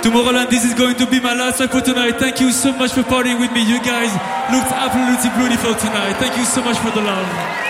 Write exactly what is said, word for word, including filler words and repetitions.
Tomorrowland, this is going to be my last track for tonight. Thank you so much for partying with me. You guys looked absolutely beautiful tonight. Thank you so much for the love.